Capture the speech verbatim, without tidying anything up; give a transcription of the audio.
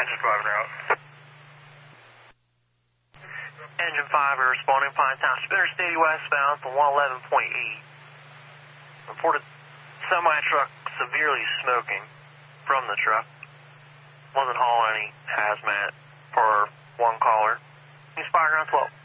Engine five route. Engine five, we're responding Pine Township Interstate westbound for one eleven point eight. Reported semi-truck severely smoking from the truck. Wasn't hauling any hazmat for one caller. He's fired around twelve.